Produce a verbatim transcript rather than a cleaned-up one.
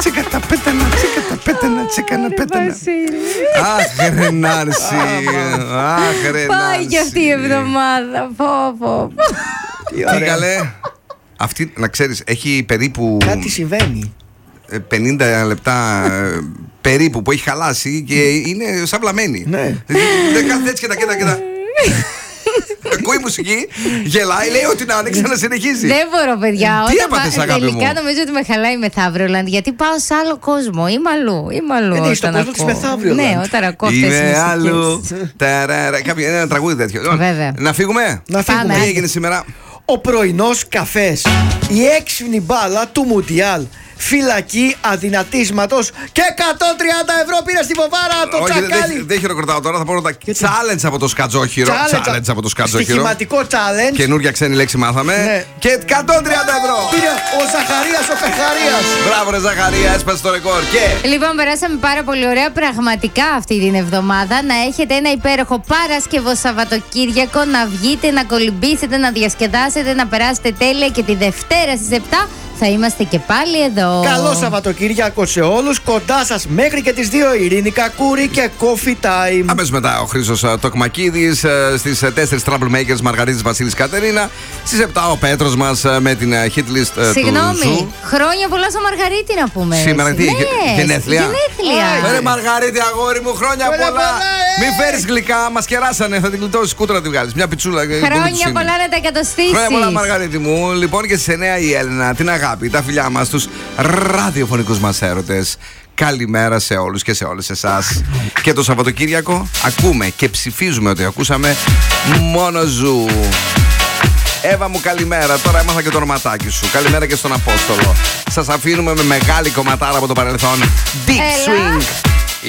Τσίκα τα πέτανα, τσίκα τα πέτανα, τσίκα να πέτανα. Αχ, ρε Νάρση. Αχ, ρε Νάρση. Πάει και αυτή η εβδομάδα. Πω, πω. Τι καλέ. Αυτή, να ξέρεις, έχει περίπου Κάτι συμβαίνει. πενήντα λεπτά περίπου που έχει χαλάσει και είναι σαμπλαμένη. Ναι. Δεν κάθεται έτσι και τα κοίτα, κοίτα. Ακούει μουσική, γελάει, λέει ότι να είναι, ξανασυνεχίζει. Δεν μπορώ, παιδιά. Τι έπαθες, αγάπη μου? Τελικά νομίζω ότι με χαλάει η Μεθαύριο, γιατί πάω σε άλλο κόσμο. Είμαι αλλού. Είμαι αλλού. Δεν είσαι στο κόσμο της Μεθαύριο. Ναι, όταν ακούω αυτές τις Είμαι μουσικές. αλλού. Ταραρα. Κάποιο, ένα τραγούδι τέτοιο. Βέβαια. Να φύγουμε. Να Πάμε. φύγουμε. Τι έγινε σήμερα? Ο πρωινός καφές, η έξυπνη μπάλα του Μουντιάλ, φυλακή αδυνατίσματος και εκατόν τριάντα ευρώ πήρε στη Βοβάρα το Όχι, δεν τσακάλι. δε, δε χειροκροτάω τώρα. Θα πω τα challenge από το σκατζόχυρο. Challenge από το σκατζόχυρο. Στοιχηματικό challenge. Καινούργια ξένη λέξη μάθαμε. Ναι. Και εκατόν τριάντα ευρώ. Πήρε ο Ζαχαρίας ο Καχαρίας. Μπράβο, ρε Ζαχαρία, έσπασε το ρεκόρ. Και Λοιπόν, περάσαμε πάρα πολύ ωραία πραγματικά αυτή την εβδομάδα. Να έχετε ένα υπέροχο Παρασκευό Σαββατοκύριακο, να βγείτε, να κολυμπήσετε, να διασκεδάσετε, να περάσετε τέλεια και τη Δευτέρα στις επτά θα είμαστε και πάλι εδώ. Καλό Σαββατοκύριακο σε όλους. Κοντά σας μέχρι και τις δύο Ειρήνη Κακούρη και Coffee Time. αμέσως μετά ο Χρήστος Τοκμακίδης, στις τέσσερις Troublemakers Μαργαρίτης Βασίλης Κατερίνα, στις επτά ο Πέτρος μας με την hit list του Συγγνώμη, Ζου. χρόνια πολλά στο Μαργαρίτη να πούμε. Σήμερα έτσι. τι, Ναι, γενέθλια? γενέθλια. Ρε Μαργαρίτη, αγόρι μου, χρόνια Χρόνια πολλά. πολλά, ε! Μην φέρεις γλυκά, μας κεράσανε. Θα την κλειτώσεις κούτρα να τη βγάλεις. Μια πιτσούλα. Χρόνια πολλά να τα εκατοστήσεις. Χρόνια πολλά, Μαργαρίτη μου. Λοιπόν, και στις εννιά η Έλληνα, την αγάπη, τα φιλιά μας, τους ραδιοφωνικούς μας έρωτες. Καλημέρα σε όλους και σε όλες εσάς. Και το Σαββατοκύριακο ακούμε και ψηφίζουμε ότι ακούσαμε μόνο Ζου. Εύα μου, καλημέρα. Τώρα έμαθα και το ονοματάκι σου. Καλημέρα και στον Απόστολο. Σας αφήνουμε με μεγάλη κομματάρα από το παρελθόν. Deep Έλα. Swing.